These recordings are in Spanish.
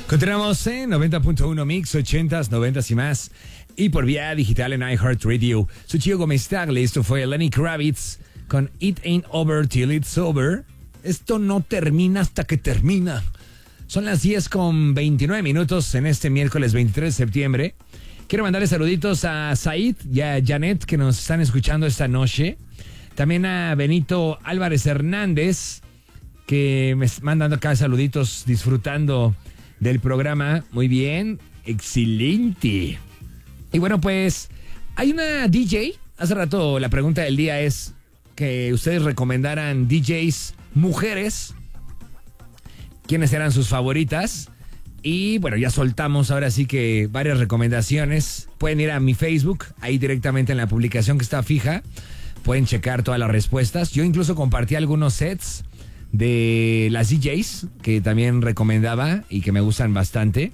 Continuamos en 90.1 Mix, 80s, 90s y más. Y por vía digital en iHeartRadio. Soy Chio Gómez Tagle. Esto fue Lenny Kravitz con It Ain't Over Till It's Over. Esto no termina hasta que termina. Son las 10:29 en este miércoles 23 de septiembre. Quiero mandarle saluditos a Said y a Janet que nos están escuchando esta noche. También a Benito Álvarez Hernández que me mandan acá saluditos disfrutando del programa. Muy bien, excelente. Y bueno, pues hay una DJ. Hace rato la pregunta del día es que ustedes recomendaran DJs mujeres. ¿Quiénes eran sus favoritas? Y bueno, ya soltamos ahora sí que varias recomendaciones. Pueden ir a mi Facebook, ahí directamente en la publicación que está fija. Pueden checar todas las respuestas. Yo incluso compartí algunos sets de las DJs que también recomendaba y que me gustan bastante.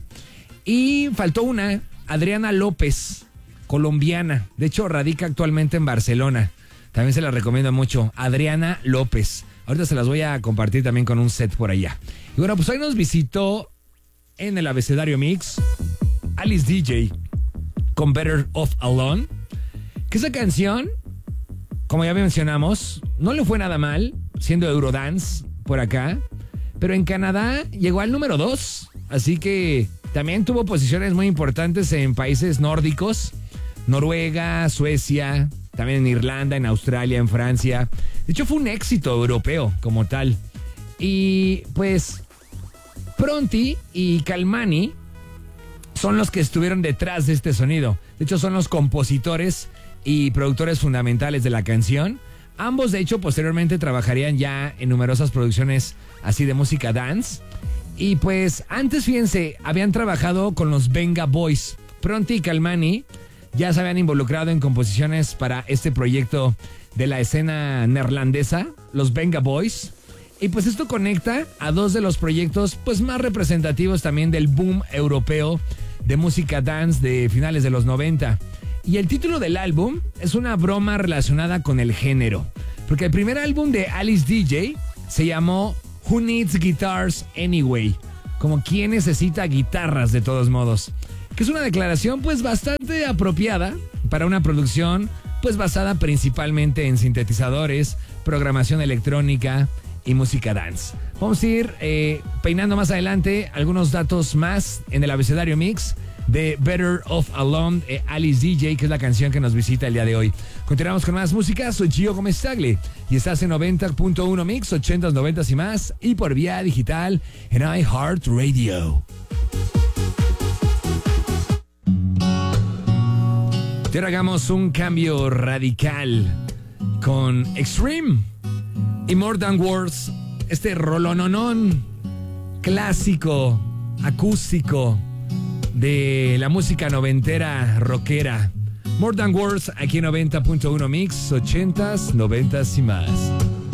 Y faltó una, Adriana López, colombiana. De hecho, radica actualmente en Barcelona. También se la recomiendo mucho, Adriana López. Ahorita se las voy a compartir también con un set por allá. Y bueno, pues hoy nos visitó en el Abecedario Mix Alice DJ con Better Off Alone. Que esa canción, como ya mencionamos, no le fue nada mal, siendo Eurodance por acá, pero en Canadá llegó al número 2, así que también tuvo posiciones muy importantes en países nórdicos, Noruega, Suecia, también en Irlanda, en Australia, en Francia. De hecho fue un éxito europeo como tal. Y pues Pronti y Calmani son los que estuvieron detrás de este sonido. De hecho son los compositores y productores fundamentales de la canción. Ambos, de hecho, posteriormente trabajarían ya en numerosas producciones así de música dance. Y pues antes, fíjense, habían trabajado con los Venga Boys. Pronti y Calmani ya se habían involucrado en composiciones para este proyecto de la escena neerlandesa, los Venga Boys. Y pues esto conecta a dos de los proyectos pues más representativos también del boom europeo de música dance de finales de los 90. Y el título del álbum es una broma relacionada con el género. Porque el primer álbum de Alice DJ se llamó Who Needs Guitars Anyway? Como ¿quién necesita guitarras de todos modos? Que es una declaración pues bastante apropiada para una producción pues basada principalmente en sintetizadores, programación electrónica y música dance. Vamos a ir peinando más adelante algunos datos más en el Abecedario Mix de Better Off Alone, Alice DJ, que es la canción que nos visita el día de hoy. Continuamos con más música. Soy Chio Gómez Tagle y estás en 90.1 Mix, 80s, 90s y más, y por vía digital en iHeartRadio. Y ahora hagamos un cambio radical con Extreme y More Than Words, este rolononón clásico, acústico de la música noventera, rockera. More Than Words, aquí en 90.1 Mix, 80s, 90s y más.